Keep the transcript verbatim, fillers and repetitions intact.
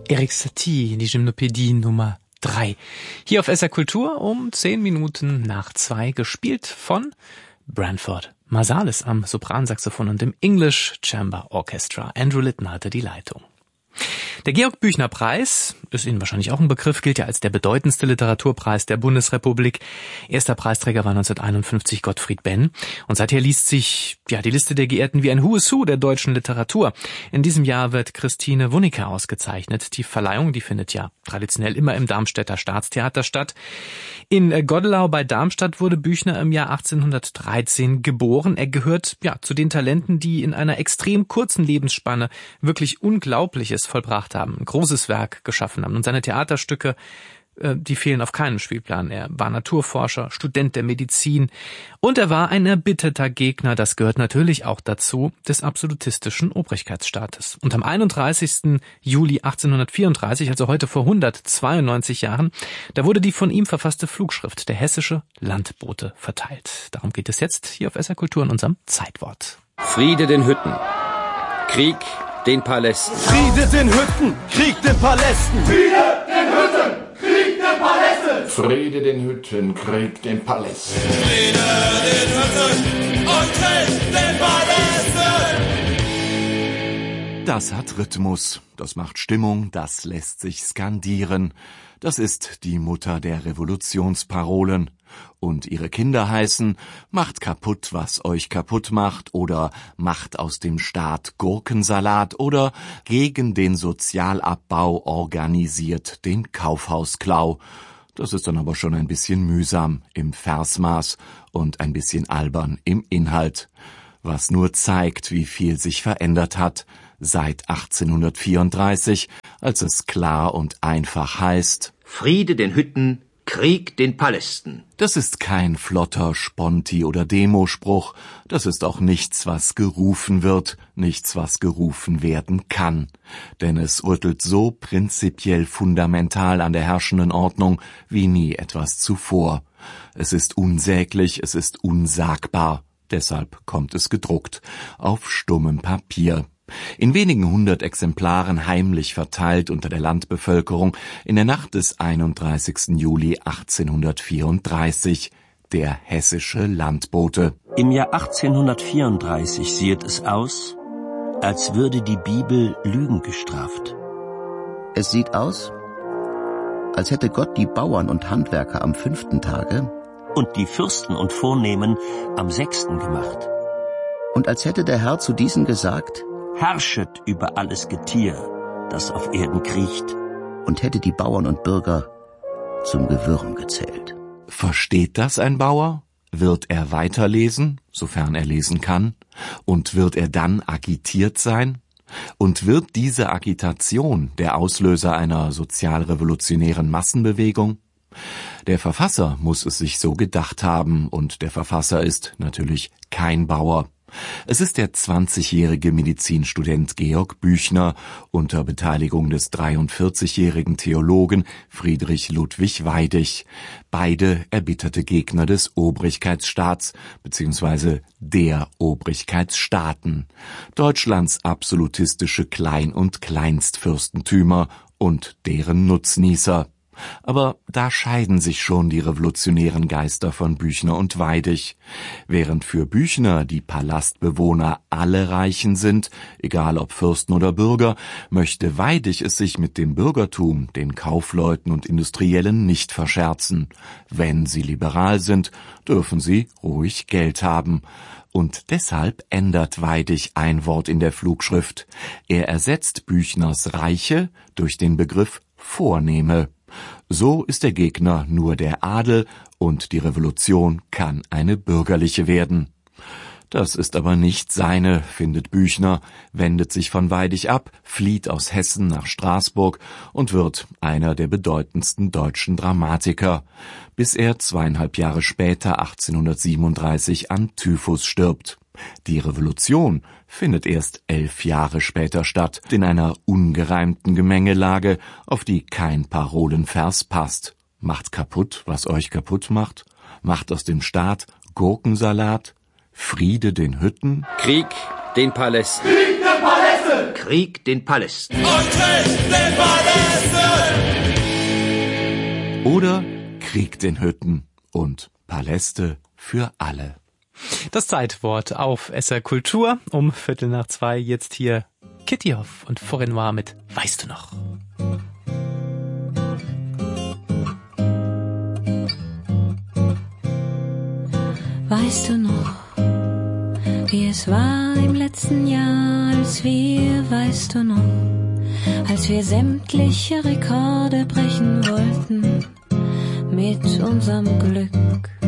Erik Satie, die Gymnopädie Nummer drei. Hier auf S R Kultur um zehn Minuten nach zwei, gespielt von Branford Marsalis am Sopransaxophon und im English Chamber Orchestra. Andrew Litton hatte die Leitung. Der Georg-Büchner-Preis, ist Ihnen wahrscheinlich auch ein Begriff, gilt ja als der bedeutendste Literaturpreis der Bundesrepublik. Erster Preisträger war neunzehnhunderteinundfünfzig Gottfried Benn. Und seither liest sich ja die Liste der Geehrten wie ein Who is Who der deutschen Literatur. In diesem Jahr wird Christine Wunicke ausgezeichnet. Die Verleihung, die findet ja traditionell immer im Darmstädter Staatstheater statt. In Godelau bei Darmstadt wurde Büchner im Jahr achtzehnhundertdreizehn geboren. Er gehört ja zu den Talenten, die in einer extrem kurzen Lebensspanne wirklich Unglaubliches vollbracht haben, ein großes Werk geschaffen haben. Und seine Theaterstücke, äh, die fehlen auf keinem Spielplan. Er war Naturforscher, Student der Medizin und er war ein erbitterter Gegner, das gehört natürlich auch dazu, des absolutistischen Obrigkeitsstaates. Und am einunddreißigsten Juli achtzehnhundertvierunddreißig, also heute vor hundertzweiundneunzig Jahren, da wurde die von ihm verfasste Flugschrift Der hessische Landbote verteilt. Darum geht es jetzt hier auf S R Kultur in unserem Zeitwort. Friede den Hütten, Krieg den Palästen. Friede den Hütten, Krieg den Palästen. Friede den Hütten, Krieg den Palästen. Friede den Hütten, Krieg den Palästen. Friede den Hütten und Krieg den Palästen. Das hat Rhythmus, das macht Stimmung, das lässt sich skandieren. Das ist die Mutter der Revolutionsparolen. Und ihre Kinder heißen, macht kaputt, was euch kaputt macht, oder macht aus dem Staat Gurkensalat, oder gegen den Sozialabbau organisiert den Kaufhausklau. Das ist dann aber schon ein bisschen mühsam im Versmaß und ein bisschen albern im Inhalt. Was nur zeigt, wie viel sich verändert hat seit achtzehnhundertvierunddreißig, als es klar und einfach heißt: Friede den Hütten, Krieg den Palästen. Das ist kein flotter Sponti- oder Demospruch. Das ist auch nichts, was gerufen wird, nichts, was gerufen werden kann. Denn es rüttelt so prinzipiell fundamental an der herrschenden Ordnung wie nie etwas zuvor. Es ist unsäglich, es ist unsagbar. Deshalb kommt es gedruckt, auf stummem Papier. In wenigen hundert Exemplaren heimlich verteilt unter der Landbevölkerung in der Nacht des einunddreißigsten Juli achtzehnhundertvierunddreißig, der hessische Landbote. Im Jahr achtzehnhundertvierunddreißig sieht es aus, als würde die Bibel Lügen gestraft. Es sieht aus, als hätte Gott die Bauern und Handwerker am fünften Tage und die Fürsten und Vornehmen am sechsten gemacht. Und als hätte der Herr zu diesen gesagt: Herrschet über alles Getier, das auf Erden kriecht, und hätte die Bauern und Bürger zum Gewürm gezählt. Versteht das ein Bauer? Wird er weiterlesen, sofern er lesen kann? Und wird er dann agitiert sein? Und wird diese Agitation der Auslöser einer sozialrevolutionären Massenbewegung? Der Verfasser muss es sich so gedacht haben, und der Verfasser ist natürlich kein Bauer. Es ist der zwanzigjährige Medizinstudent Georg Büchner unter Beteiligung des dreiundvierzigjährigen Theologen Friedrich Ludwig Weidig. Beide erbitterte Gegner des Obrigkeitsstaats bzw. der Obrigkeitsstaaten, Deutschlands absolutistische Klein- und Kleinstfürstentümer und deren Nutznießer. Aber da scheiden sich schon die revolutionären Geister von Büchner und Weidig. Während für Büchner die Palastbewohner alle Reichen sind, egal ob Fürsten oder Bürger, möchte Weidig es sich mit dem Bürgertum, den Kaufleuten und Industriellen nicht verscherzen. Wenn sie liberal sind, dürfen sie ruhig Geld haben. Und deshalb ändert Weidig ein Wort in der Flugschrift. Er ersetzt Büchners Reiche durch den Begriff Vornehme. So ist der Gegner nur der Adel und die Revolution kann eine bürgerliche werden. Das ist aber nicht seine, findet Büchner, wendet sich von Weidig ab, flieht aus Hessen nach Straßburg und wird einer der bedeutendsten deutschen Dramatiker, bis er zweieinhalb Jahre später, achtzehnhundertsiebenunddreißig, an Typhus stirbt. Die Revolution findet erst elf Jahre später statt, in einer ungereimten Gemengelage, auf die kein Parolenvers passt. Macht kaputt, was euch kaputt macht, macht aus dem Staat Gurkensalat, Friede den Hütten, Krieg den Palästen. Krieg den Palästen. Krieg den Palästen. Und Krieg den Palästen! Oder Krieg den Hütten und Paläste für alle. Das Zeitwort auf S R Kultur um Viertel nach zwei. Jetzt hier Kitty Hoff und Forenoir mit Weißt du noch? Weißt du noch, wie es war im letzten Jahr, als wir, weißt du noch, als wir sämtliche Rekorde brechen wollten mit unserem Glück.